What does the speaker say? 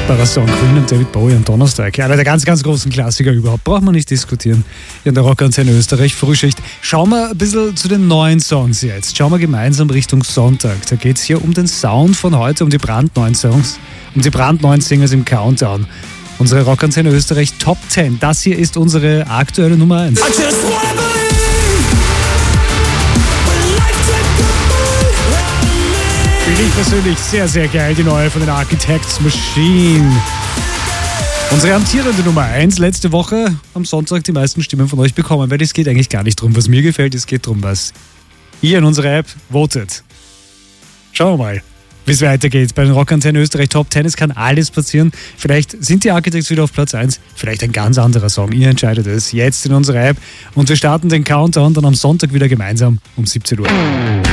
unschlagbarer Song, Queen und David Bowie am Donnerstag. Einer der ganz, ganz großen Klassiker überhaupt. Braucht man nicht diskutieren. Hier in der Rockantenne Österreich, Frühschicht. Schauen wir ein bisschen zu den neuen Songs jetzt. Schauen wir gemeinsam Richtung Sonntag. Da geht es hier um den Sound von heute, um die brandneuen Songs, um die brandneuen Singles im Countdown. Unsere Rockantenne Österreich Top 10. Das hier ist unsere aktuelle Nummer 1. Finde ich persönlich sehr, sehr geil, die neue von den Architects Machine. Unsere amtierende Nummer 1, letzte Woche am Sonntag die meisten Stimmen von euch bekommen, weil es geht eigentlich gar nicht darum, was mir gefällt, es geht darum, was ihr in unserer App votet. Schauen wir mal, wie es weitergeht bei den Rockantenne Österreich Top 10. Es kann alles passieren. Vielleicht sind die Architects wieder auf Platz 1, vielleicht ein ganz anderer Song. Ihr entscheidet es jetzt in unserer App und wir starten den Countdown dann am Sonntag wieder gemeinsam um 17 Uhr.